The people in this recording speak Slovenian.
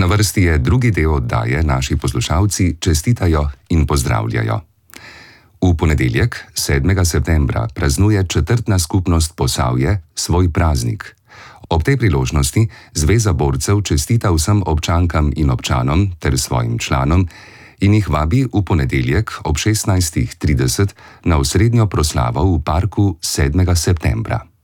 Na vrsti je drugi del oddaje Naši poslušalci čestitajo in pozdravljajo. V ponedeljek, 7. septembra, praznuje četrtna skupnost Posavje svoj praznik. Ob tej priložnosti Zveza borcev čestita vsem občankam in občanom ter svojim članom in jih vabi v ponedeljek ob 16:30 na osrednjo proslavo v parku 7. septembra.